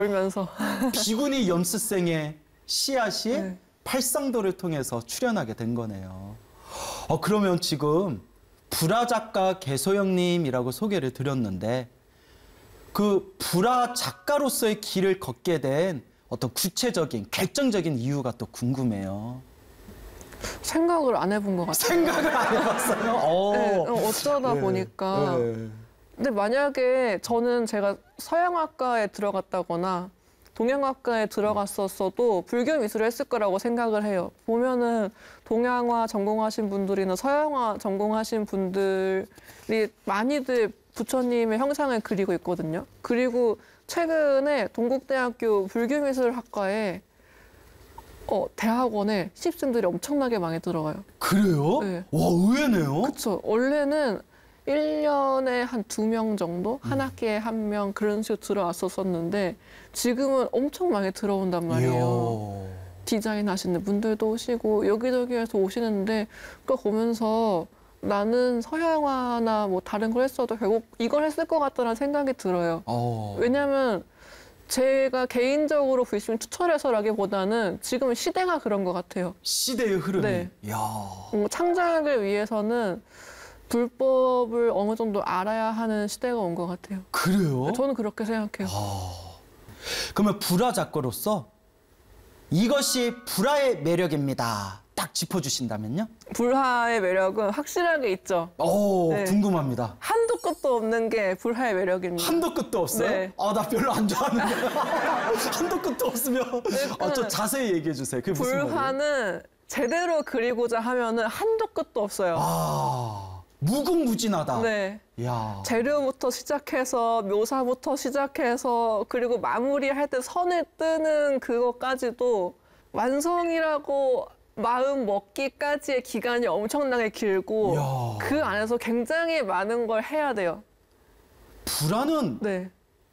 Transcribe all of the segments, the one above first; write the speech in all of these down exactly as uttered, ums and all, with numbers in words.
울면서 비구니 연습생의 씨앗이 네. 팔상도를 통해서 출현하게 된 거네요. 어, 그러면 지금 불화 작가 개소영님이라고 소개를 드렸는데 그 불화 작가로서의 길을 걷게 된 어떤 구체적인 결정적인 이유가 또 궁금해요. 생각을 안 해본 것 같아요. 생각을 안 해봤어요? 어. 네, 어쩌다 네. 보니까. 네. 근데 만약에 저는 제가 서양학과에 들어갔다거나 동양학과에 들어갔었어도 불교 미술을 했을 거라고 생각을 해요. 보면은 동양화 전공하신 분들이나 서양화 전공하신 분들이 많이들 부처님의 형상을 그리고 있거든요. 그리고 최근에 동국대학교 불교미술학과에 어, 대학원에 신입생들이 엄청나게 많이 들어가요. 그래요? 네. 와, 의외네요. 그렇죠. 원래는 일 년에 한 두 명 정도? 한 음. 학기에 한 명 그런 식으로 들어왔었었는데 지금은 엄청 많이 들어온단 말이에요. 이야. 디자인 하시는 분들도 오시고 여기저기에서 오시는데 그거 보면서 나는 서양화나 뭐 다른 걸 했어도 결국 이걸 했을 것 같다는 생각이 들어요. 어. 왜냐하면 제가 개인적으로 불심을 추천해서라기보다는 지금 시대가 그런 것 같아요. 시대의 흐름이. 네. 이야. 뭐 창작을 위해서는 불법을 어느 정도 알아야 하는 시대가 온 것 같아요. 그래요? 저는 그렇게 생각해요. 아. 그러면 불화 작가로서 이것이 불화의 매력입니다. 딱 짚어주신다면요? 불화의 매력은 확실하게 있죠. 오, 네. 궁금합니다. 한도 끝도 없는 게 불화의 매력입니다. 한도 끝도 없어요? 네. 아, 나 별로 안 좋아하는데. 한도 끝도 없으면. 아, 좀 자세히 얘기해 주세요. 그게 무슨 말이에요? 불화는 제대로 그리고자 하면은 한도 끝도 없어요. 아, 무궁무진하다. 네. 야. 재료부터 시작해서 묘사부터 시작해서 그리고 마무리할 때 선을 뜨는 그것까지도 완성이라고 마음 먹기까지의 기간이 엄청나게 길고 이야. 그 안에서 굉장히 많은 걸 해야 돼요. 불화는 네,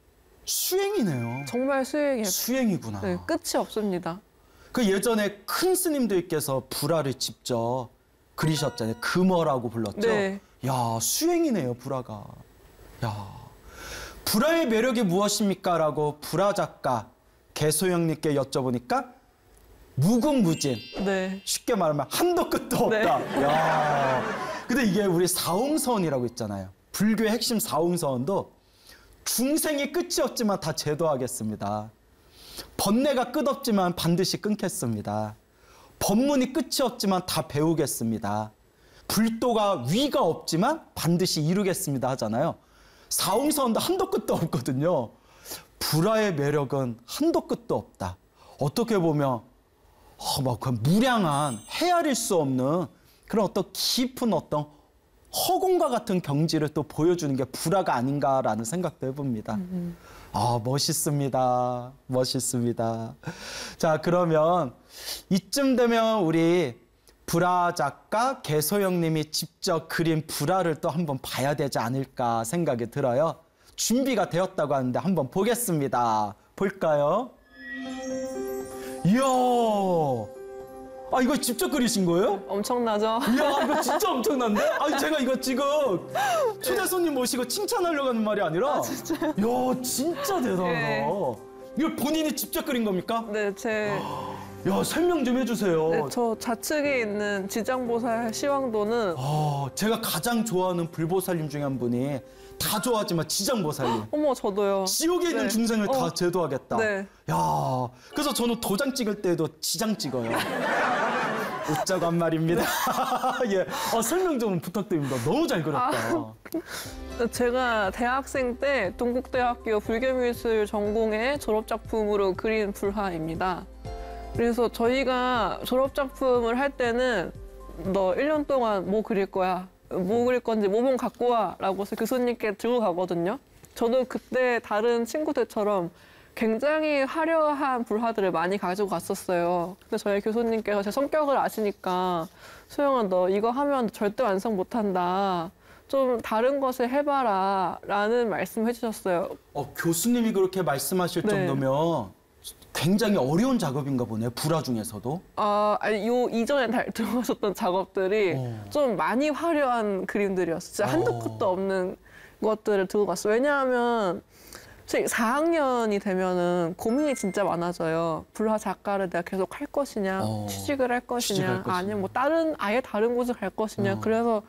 수행이네요. 정말 수행이에요. 수행이구나. 네, 끝이 없습니다. 그 예전에 큰 스님들께서 불화를 직접 그리셨잖아요. 금어라고 불렀죠. 네. 야, 수행이네요, 불화가. 야, 불화의 매력이 무엇입니까? 라고 불화 작가 개소영님께 여쭤보니까 무궁무진. 네. 쉽게 말하면 한도 끝도 없다. 네. 야, 근데 이게 우리 사홍서원이라고 있잖아요. 불교의 핵심 사홍서원도 중생이 끝이 없지만 다 제도하겠습니다. 번뇌가 끝없지만 반드시 끊겠습니다. 법문이 끝이 없지만 다 배우겠습니다. 불도가 위가 없지만 반드시 이루겠습니다 하잖아요. 사홍서원도 한도 끝도 없거든요. 불화의 매력은 한도 끝도 없다. 어떻게 보면 어, 막 그 무량한 헤아릴 수 없는 그런 어떤 깊은 어떤 허공과 같은 경지를 또 보여주는 게 불화가 아닌가라는 생각도 해봅니다. 음. 아, 멋있습니다. 멋있습니다. 자, 그러면 이쯤 되면 우리 불화 작가 개소영님이 직접 그린 불화를 또 한번 봐야 되지 않을까 생각이 들어요. 준비가 되었다고 하는데 한번 보겠습니다. 볼까요? 이야, 아, 이거 직접 그리신 거예요? 엄청나죠? 이야, 이거 진짜 엄청난데? 아니, 제가 이거 지금 초대 손님 모시고 칭찬하려고 하는 말이 아니라. 아, 진짜요? 이야, 진짜 대단하다. 네. 이걸 본인이 직접 그린 겁니까? 네, 제 야, 설명 좀 해주세요. 네, 저 좌측에 있는 지장보살 시황도는 아, 제가 가장 좋아하는 불보살님 중에 한 분이 다 좋아하지만 지장보살님. 어머, 저도요. 지옥에 있는 네. 중생을 다 어. 제도하겠다. 네. 야, 그래서 저는 도장 찍을 때도 지장 찍어요. 웃자고 한 말입니다. 예, 어, 설명 좀 부탁드립니다. 너무 잘 그렸다. 아. 제가 대학생 때 동국대학교 불교미술 전공의 졸업작품으로 그린 불화입니다. 그래서 저희가 졸업작품을 할 때는 너 일 년 동안 뭐 그릴 거야? 뭐 그릴 건지 모범 갖고 와 라고 해서 교수님께 들고 가거든요. 저도 그때 다른 친구들처럼 굉장히 화려한 불화들을 많이 가지고 갔었어요. 근데 저희 교수님께서 제 성격을 아시니까 소영아, 너 이거 하면 절대 완성 못한다. 좀 다른 것을 해봐라 라는 말씀을 해주셨어요. 어, 교수님이 그렇게 말씀하실 네. 정도면 굉장히 어려운 작업인가 보네요. 불화 중에서도. 아, 아니, 요 이전에 달- 들어가셨던 작업들이 어. 좀 많이 화려한 그림들이었어요. 진짜 한도 어. 끝도 없는 것들을 들고 갔어요. 왜냐하면 솔직히 사 학년이 되면은 고민이 진짜 많아져요. 불화 작가를 내가 계속 할 것이냐, 어, 취직을 할 것이냐, 취직할 것이냐. 아니면 뭐 다른 아예 다른 곳을 갈 것이냐. 어. 그래서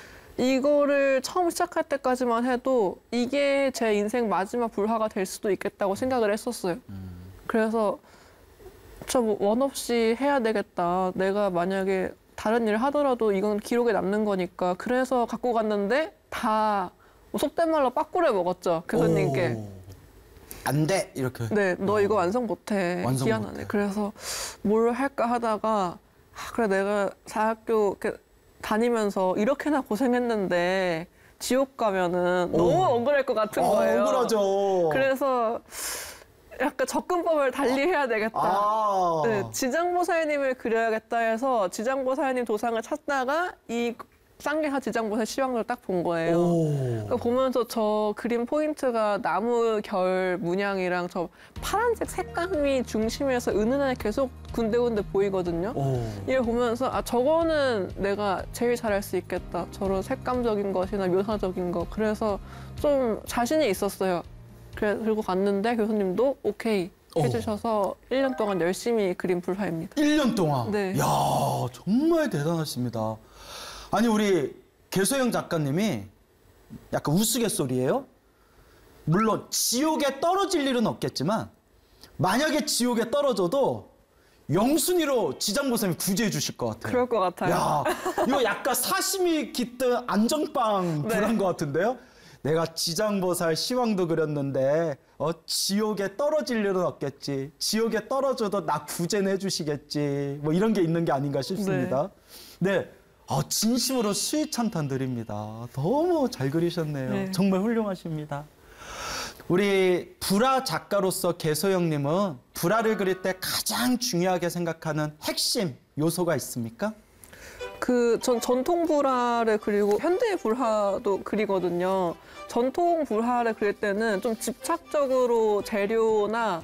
이거를 처음 시작할 때까지만 해도 이게 제 인생 마지막 불화가 될 수도 있겠다고 생각을 했었어요. 음. 그래서 저 뭐 원 없이 해야 되겠다. 내가 만약에 다른 일을 하더라도 이건 기록에 남는 거니까. 그래서 갖고 갔는데 다 뭐 속된 말로 빠꾸를 먹었죠. 교수님께. 오. 안 돼! 이렇게. 네, 너 이거 완성 못해. 완성 기한 못해. 안에. 그래서 뭘 할까 하다가 아, 그래 내가 사학교 이렇게 다니면서 이렇게나 고생했는데 지옥 가면은 오. 너무 억울할 것 같은 거예요. 아, 억울하죠. 그래서 약간 접근법을 달리 해야 되겠다. 아. 네, 지장보살님을 그려야겠다 해서 지장보살님 도상을 찾다가 이 쌍계사 지장보살 시황을 딱 본 거예요. 오. 그러니까 보면서 저 그림 포인트가 나무 결 문양이랑 저 파란색 색감이 중심에서 은은하게 계속 군데군데 보이거든요. 오. 이걸 보면서 아 저거는 내가 제일 잘할 수 있겠다. 저런 색감적인 것이나 묘사적인 거. 그래서 좀 자신이 있었어요. 그래 들고 갔는데 교수님도 오케이 해주셔서 일 년 동안 열심히 그린 불화입니다. 일 년 동안? 네. 이야, 정말 대단하십니다. 아니, 우리 개소영 작가님이 약간 우스갯소리예요? 물론 지옥에 떨어질 일은 없겠지만 만약에 지옥에 떨어져도 영순이로 지장보살님이 구제해 주실 것 같아요. 그럴 것 같아요. 야, 이거 약간 사심이 깃든 안정빵 네. 불한 것 같은데요? 내가 지장보살 시황도 그렸는데 어, 지옥에 떨어질 일은 없겠지. 지옥에 떨어져도 나 구제는 해주시겠지. 뭐 이런 게 있는 게 아닌가 싶습니다. 네, 아, 진심으로 수위찬탄 드립니다. 너무 잘 그리셨네요. 네. 정말 훌륭하십니다. 우리 불화 작가로서 개소영님은 불화를 그릴 때 가장 중요하게 생각하는 핵심 요소가 있습니까? 그 전 전통 불화를 그리고 현대 불화도 그리거든요. 전통 불화를 그릴 때는 좀 집착적으로 재료나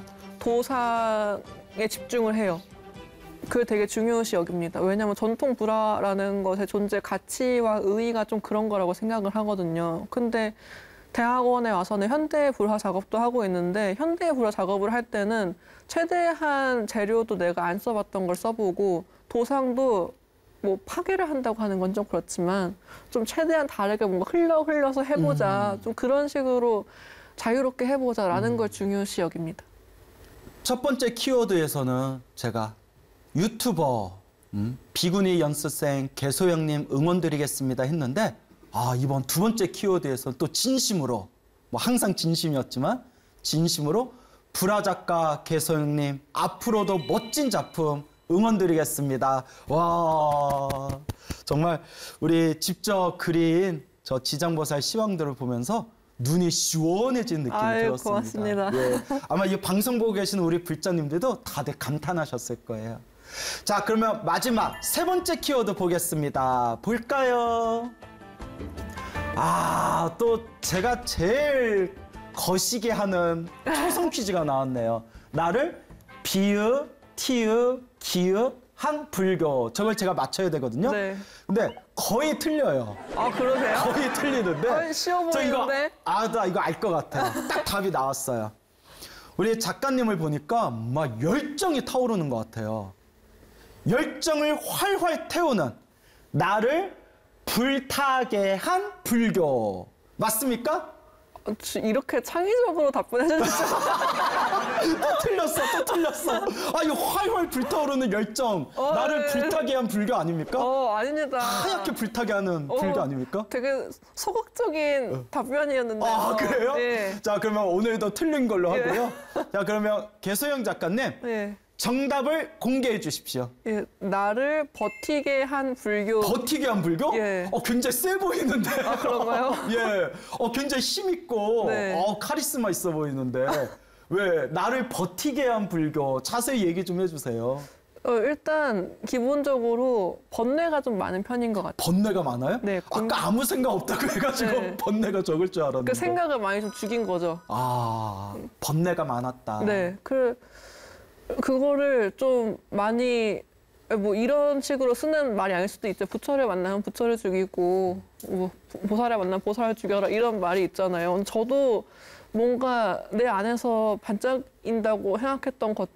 도상에 집중을 해요. 그게 되게 중요시 여깁니다. 왜냐하면 전통 불화라는 것의 존재 가치와 의의가 좀 그런 거라고 생각을 하거든요. 근데 대학원에 와서는 현대 불화 작업도 하고 있는데 현대 불화 작업을 할 때는 최대한 재료도 내가 안 써봤던 걸 써보고 도상도 뭐 파괴를 한다고 하는 건 좀 그렇지만 좀 최대한 다르게 뭔가 흘러 흘려서 해보자. 음. 좀 그런 식으로 자유롭게 해보자라는 걸 중요시 여깁니다. 첫 번째 키워드에서는 제가 유튜버 음, 비구니 연습생 개소영님 응원드리겠습니다 했는데 아, 이번 두 번째 키워드에서는 또 진심으로 뭐 항상 진심이었지만 진심으로 불화 작가 개소영님 앞으로도 멋진 작품 응원드리겠습니다. 와, 정말 우리 직접 그린 저 지장보살 시황들을 보면서 눈이 시원해진 느낌이 아유, 들었습니다. 고맙습니다. 예, 아마 이 방송 보고 계시는 우리 불자님들도 다들 감탄하셨을 거예요. 자, 그러면 마지막 세 번째 키워드 보겠습니다. 볼까요? 아, 또 제가 제일 거시게 하는 초성 퀴즈가 나왔네요. 나를 비읍, 티읍, 기읍, 한 불교. 저걸 제가 맞춰야 되거든요. 네. 근데 거의 틀려요. 아 그러세요? 거의 틀리는데. 아니, 쉬워 저 이거, 보이는데? 아, 나 이거 알 것 같아요. 딱 답이 나왔어요. 우리 작가님을 보니까 막 열정이 타오르는 것 같아요. 열정을 활활 태우는 나를 불타게 한 불교. 맞습니까? 어, 지- 이렇게 창의적으로 답변해 주시죠. 또 틀렸어, 또 틀렸어. 아, 이 활활 불타오르는 열정. 어, 나를 네. 불타게 한 불교 아닙니까? 어 아닙니다. 하얗게 불타게 하는 어, 불교 아닙니까? 되게 소극적인 답변이었는데요. 아, 그래요? 네. 자, 그러면 오늘도 틀린 걸로 예. 하고요. 자, 그러면 개소영 작가님, 네. 정답을 공개해 주십시오. 예, 나를 버티게 한 불교. 버티게 한 불교? 예. 어, 굉장히 세 보이는데. 아, 그런가요? 예. 어, 굉장히 힘있고, 네. 어, 카리스마 있어 보이는데. 왜, 나를 버티게 한 불교. 자세히 얘기 좀 해주세요. 어, 일단 기본적으로 번뇌가 좀 많은 편인 것 같아요. 번뇌가 많아요? 네, 공- 아까 아무 생각 없다고 해가지고 네. 번뇌가 적을 줄 알았는데. 그 생각을 많이 좀 죽인 거죠. 아, 번뇌가 많았다. 네, 그 그거를 좀 많이 뭐 이런 식으로 쓰는 말이 아닐 수도 있죠. 부처를 만나면 부처를 죽이고 뭐 보살을 만나면 보살을 죽여라 이런 말이 있잖아요. 저도 뭔가 내 안에서 반짝인다고 생각했던